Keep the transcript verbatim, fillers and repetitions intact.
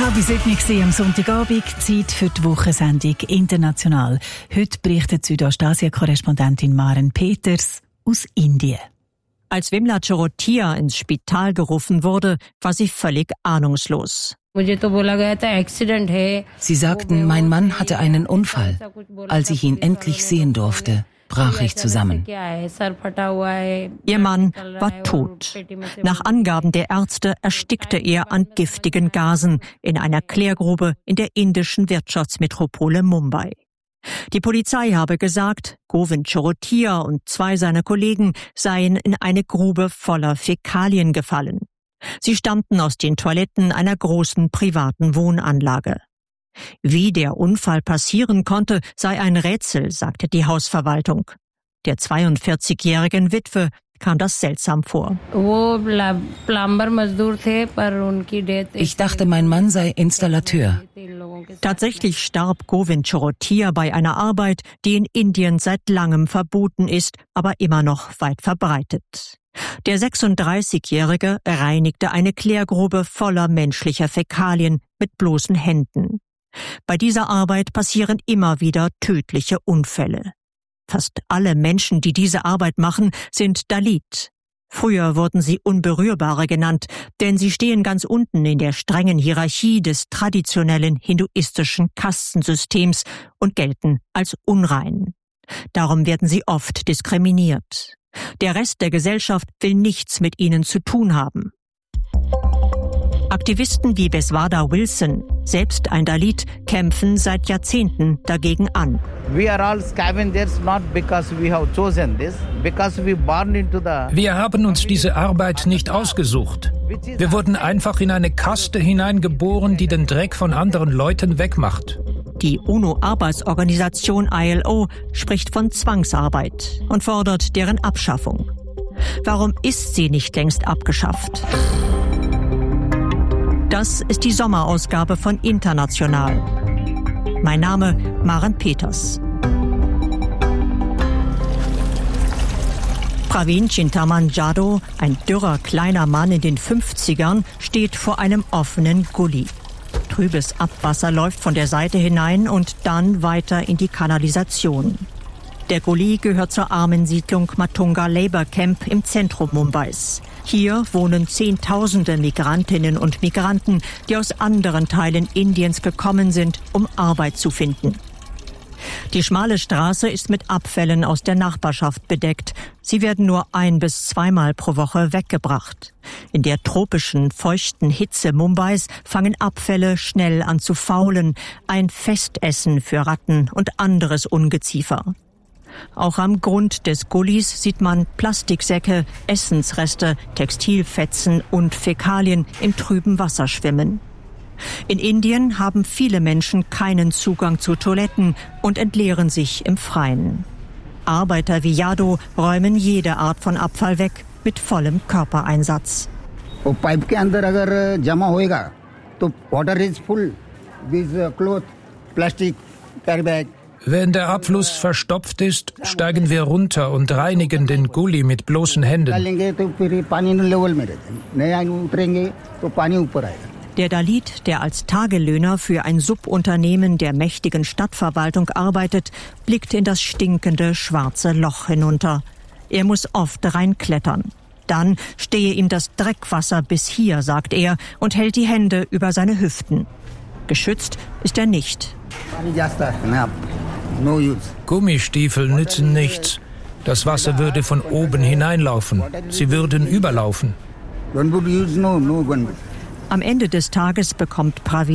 Halb sieben am Sonntagabend, Zeit für die Wochensendung «International». Heute berichtet Südostasien-Korrespondentin Maren Peters aus Indien. Als Vimla Chorotia ins Spital gerufen wurde, war sie völlig ahnungslos. Sie sagten, mein Mann hatte einen Unfall. Als ich ihn endlich sehen durfte, brach ich zusammen. Ihr Mann war tot. Nach Angaben der Ärzte erstickte er an giftigen Gasen in einer Klärgrube in der indischen Wirtschaftsmetropole Mumbai. Die Polizei habe gesagt, Govind Chorotia und zwei seiner Kollegen seien in eine Grube voller Fäkalien gefallen. Sie stammten aus den Toiletten einer großen privaten Wohnanlage. Wie der Unfall passieren konnte, sei ein Rätsel, sagte die Hausverwaltung. Der zweiundvierzigjährigen Witwe kam das seltsam vor. Ich dachte, mein Mann sei Installateur. Tatsächlich starb Govind Chorotia bei einer Arbeit, die in Indien seit langem verboten ist, aber immer noch weit verbreitet. Der sechsunddreißigjährige reinigte eine Klärgrube voller menschlicher Fäkalien mit bloßen Händen. Bei dieser Arbeit passieren immer wieder tödliche Unfälle. Fast alle Menschen, die diese Arbeit machen, sind Dalit. Früher wurden sie Unberührbare genannt, denn sie stehen ganz unten in der strengen Hierarchie des traditionellen hinduistischen Kastensystems und gelten als unrein. Darum werden sie oft diskriminiert. Der Rest der Gesellschaft will nichts mit ihnen zu tun haben. Aktivisten wie Beswada Wilson, selbst ein Dalit, kämpfen seit Jahrzehnten dagegen an. Wir haben uns diese Arbeit nicht ausgesucht. Wir wurden einfach in eine Kaste hineingeboren, die den Dreck von anderen Leuten wegmacht. Die UNO-Arbeitsorganisation I L O spricht von Zwangsarbeit und fordert deren Abschaffung. Warum ist sie nicht längst abgeschafft? Das ist die Sommerausgabe von International. Mein Name Maren Peters. Praveen Chintaman Jadhav, ein dürrer kleiner Mann in den fünfzigern, steht vor einem offenen Gully. Trübes Abwasser läuft von der Seite hinein und dann weiter in die Kanalisation. Der Gully gehört zur Armensiedlung Matunga Labour Camp im Zentrum Mumbais. Hier wohnen Zehntausende Migrantinnen und Migranten, die aus anderen Teilen Indiens gekommen sind, um Arbeit zu finden. Die schmale Straße ist mit Abfällen aus der Nachbarschaft bedeckt. Sie werden nur ein- bis zweimal pro Woche weggebracht. In der tropischen, feuchten Hitze Mumbais fangen Abfälle schnell an zu faulen. Ein Festessen für Ratten und anderes Ungeziefer. Auch am Grund des Gullys sieht man Plastiksäcke, Essensreste, Textilfetzen und Fäkalien im trüben Wasser schwimmen. In Indien haben viele Menschen keinen Zugang zu Toiletten und entleeren sich im Freien. Arbeiter wie Yado räumen jede Art von Abfall weg mit vollem Körpereinsatz. Wenn der Abfluss verstopft ist, steigen wir runter und reinigen den Gully mit bloßen Händen. Der Dalit, der als Tagelöhner für ein Subunternehmen der mächtigen Stadtverwaltung arbeitet, blickt in das stinkende schwarze Loch hinunter. Er muss oft reinklettern. Dann stehe ihm das Dreckwasser bis hier, sagt er, und hält die Hände über seine Hüften. Geschützt ist er nicht. Gummistiefel nützen nichts. Das Wasser würde von oben hineinlaufen. Sie würden überlaufen. Am Ende des Tages bekommt Praveen